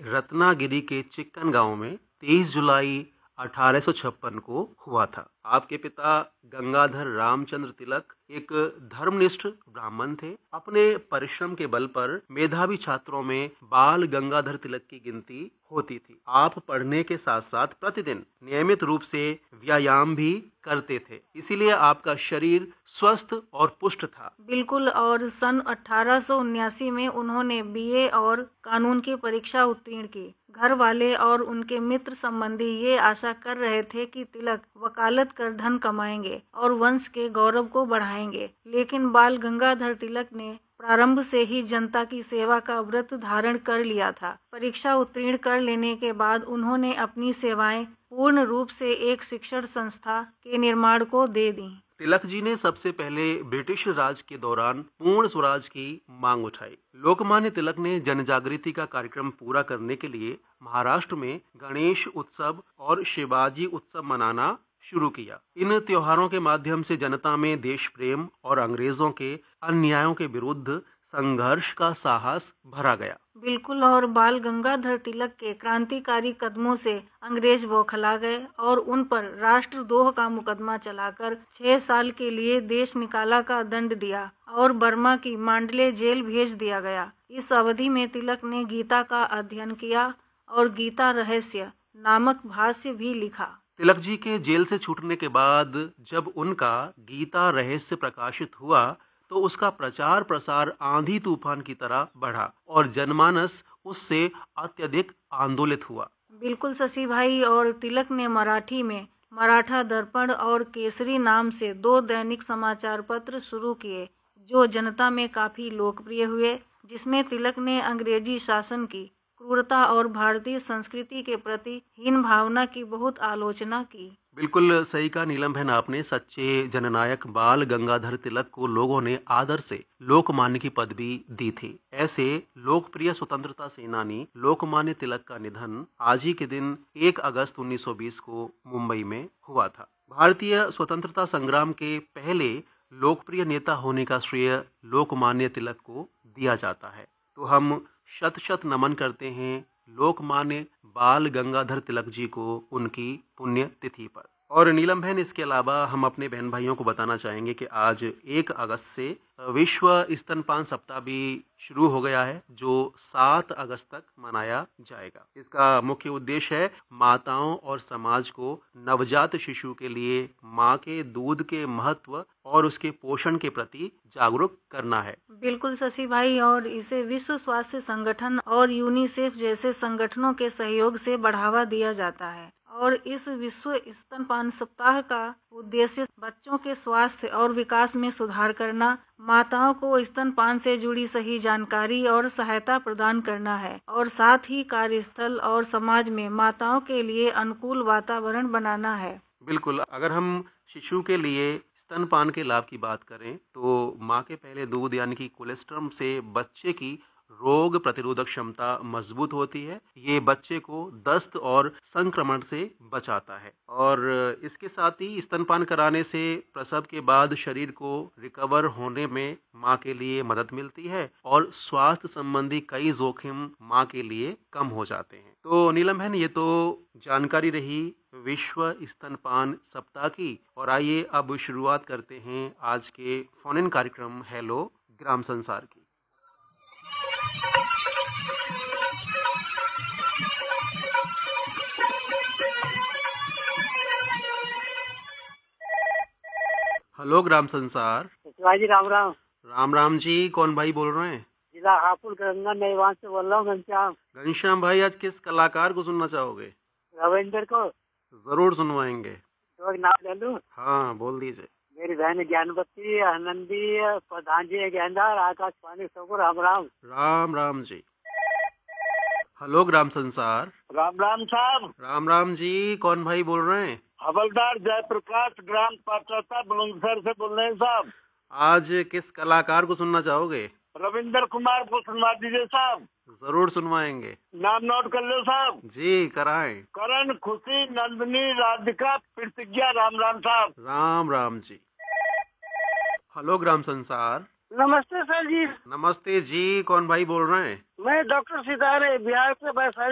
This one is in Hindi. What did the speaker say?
रत्नागिरी के चिक्कन गांव में 23 जुलाई 1856 को हुआ था। आपके पिता गंगाधर रामचंद्र तिलक एक धर्मनिष्ठ ब्राह्मण थे। अपने परिश्रम के बल पर मेधावी छात्रों में बाल गंगाधर तिलक की गिनती होती थी। आप पढ़ने के साथ साथ प्रतिदिन नियमित रूप से व्यायाम भी करते थे, इसीलिए आपका शरीर स्वस्थ और पुष्ट था। बिल्कुल। और सन 1879 में उन्होंने बीए और कानून की परीक्षा उत्तीर्ण की। घर वाले और उनके मित्र संबंधी ये आशा कर रहे थे कि तिलक वकालत कर धन कमाएंगे और वंश के गौरव को बढ़ाएंगे, लेकिन बाल गंगाधर तिलक ने प्रारंभ से ही जनता की सेवा का व्रत धारण कर लिया था। परीक्षा उत्तीर्ण कर लेने के बाद उन्होंने अपनी सेवाएं पूर्ण रूप से एक शिक्षण संस्था के निर्माण को दे दी। तिलक जी ने सबसे पहले ब्रिटिश राज के दौरान पूर्ण स्वराज की मांग उठाई। लोकमान्य तिलक ने जनजागृति का कार्यक्रम पूरा करने के लिए महाराष्ट्र में गणेश उत्सव और शिवाजी उत्सव मनाना शुरू किया। इन त्योहारों के माध्यम से जनता में देश प्रेम और अंग्रेजों के अन्यायों के विरुद्ध संघर्ष का साहस भरा गया। बिल्कुल। और बाल गंगाधर तिलक के क्रांतिकारी कदमों से अंग्रेज बौखला गए और उन पर राष्ट्रद्रोह का मुकदमा चलाकर 6 साल के लिए देश निकाला का दंड दिया और बर्मा की मांडले जेल भेज दिया गया। इस अवधि में तिलक ने गीता का अध्ययन किया और गीता रहस्य नामक भाष्य भी लिखा। तिलक जी के जेल से छूटने के बाद जब उनका गीता रहस्य प्रकाशित हुआ तो उसका प्रचार प्रसार आंधी तूफान की तरह बढ़ा और जनमानस उससे अत्यधिक आंदोलित हुआ। बिल्कुल शशि भाई। और तिलक ने मराठी में मराठा दर्पण और केसरी नाम से 2 दैनिक समाचार पत्र शुरू किए, जो जनता में काफी लोकप्रिय हुए, जिसमें तिलक ने अंग्रेजी शासन की क्रूरता और भारतीय संस्कृति के प्रति हीन भावना की बहुत आलोचना की। बिल्कुल सही कहा नीलम बहन आपने। सच्चे जननायक बाल गंगाधर तिलक को लोगों ने आदर से लोकमान्य की पदवी दी थी। ऐसे लोकप्रिय स्वतंत्रता सेनानी लोकमान्य तिलक का निधन आज ही के दिन 1 अगस्त 1920 को मुंबई में हुआ था। भारतीय स्वतंत्रता संग्राम के पहले लोकप्रिय नेता होने का श्रेय लोकमान्य तिलक को दिया जाता है। तो हम शत शत नमन करते हैं लोकमान्य बाल गंगाधर तिलक जी को उनकी पुण्य तिथि पर। और नीलम बहन, इसके अलावा हम अपने बहन भाइयों को बताना चाहेंगे कि आज 1 अगस्त से विश्व स्तनपान सप्ताह भी शुरू हो गया है, जो 7 अगस्त तक मनाया जाएगा। इसका मुख्य उद्देश्य है माताओं और समाज को नवजात शिशु के लिए माँ के दूध के महत्व और उसके पोषण के प्रति जागरूक करना है। बिल्कुल शशि भाई। और इसे विश्व स्वास्थ्य संगठन और यूनिसेफ जैसे संगठनों के सहयोग से बढ़ावा दिया जाता है। और इस विश्व स्तनपान सप्ताह का उद्देश्य बच्चों के स्वास्थ्य और विकास में सुधार करना, माताओं को स्तनपान से जुड़ी सही जानकारी और सहायता प्रदान करना है, और साथ ही कार्यस्थल और समाज में माताओं के लिए अनुकूल वातावरण बनाना है। बिल्कुल। अगर हम शिशु के लिए स्तनपान के लाभ की बात करें तो माँ के पहले दूध यानी कि कोलेस्ट्रम से बच्चे की रोग प्रतिरोधक क्षमता मजबूत होती है। ये बच्चे को दस्त और संक्रमण से बचाता है। और इसके साथ ही स्तनपान कराने से प्रसव के बाद शरीर को रिकवर होने में माँ के लिए मदद मिलती है और स्वास्थ्य संबंधी कई जोखिम माँ के लिए कम हो जाते हैं। तो नीलम बहन, ये तो जानकारी रही विश्व स्तनपान सप्ताह की। और आइए अब शुरुआत करते हैं आज के फोन इन कार्यक्रम हेलो ग्राम संसार की। हेलो ग्राम संसार। जी राम राम। राम राम जी, कौन भाई बोल रहे हैं? जिला हापुड़ गंगा नईवान से बोल रहा हूँ घनश्याम। घनश्याम भाई, आज किस कलाकार को सुनना चाहोगे? रविंदर को। जरूर सुनवाएंगे। तो एक नाम ले लूं? हाँ, बोल दीजिए। मेरी बहन ज्ञानवती, आनंदी, प्रधान जी गेंदार, आकाशवाणी सबको राम राम। राम राम जी। हेलो ग्राम संसार। राम राम साहब। राम राम जी, कौन भाई बोल रहे हैं? हवलदार जयप्रकाश, ग्राम पाचौता, बुलंदशहर से बोल रहे हैं साहब। आज किस कलाकार को सुनना चाहोगे? रविंदर कुमार को सुनवा दीजिए साहब। जरूर सुनवाएंगे। नाम नोट कर लो साहब। जी, कराएं। करण, खुशी, नंदनी, राधिका, प्रतिज्ञा। राम राम साहब। राम राम जी। हेलो ग्राम संसार। नमस्ते सर जी। नमस्ते जी, कौन भाई बोल रहे हैं? मैं डॉक्टर सितारे बिहार से वैशाली